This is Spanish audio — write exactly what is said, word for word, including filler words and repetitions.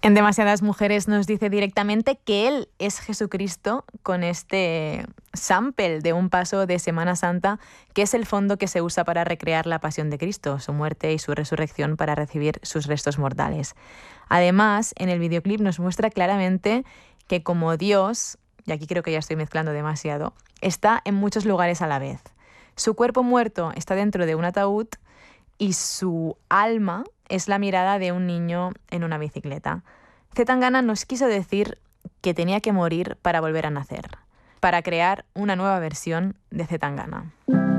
En Demasiadas Mujeres nos dice directamente que Él es Jesucristo con este sample de un paso de Semana Santa, que es el fondo que se usa para recrear la pasión de Cristo, su muerte y su resurrección para recibir sus restos mortales. Además, en el videoclip nos muestra claramente que como Dios, y aquí creo que ya estoy mezclando demasiado, está en muchos lugares a la vez. Su cuerpo muerto está dentro de un ataúd y su alma es la mirada de un niño en una bicicleta. C. Tangana nos quiso decir que tenía que morir para volver a nacer, para crear una nueva versión de C. Tangana.